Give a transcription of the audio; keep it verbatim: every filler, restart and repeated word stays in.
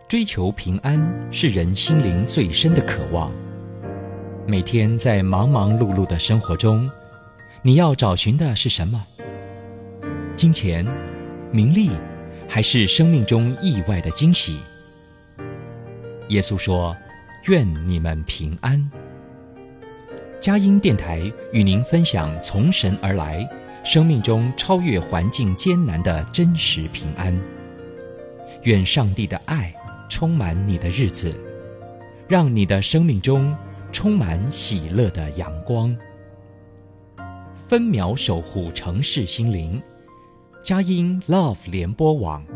追求平安是人心灵最深的渴望。每天在忙忙碌碌的生活中，你要找寻的是什么？金钱、名利，还是生命中意外的惊喜？耶稣说：愿你们平安。佳音电台与您分享从神而来，生命中超越环境艰难的真实平安。愿上帝的爱充满你的日子，让你的生命中充满喜乐的阳光。分秒守护城市心灵，佳音 Love 联播网。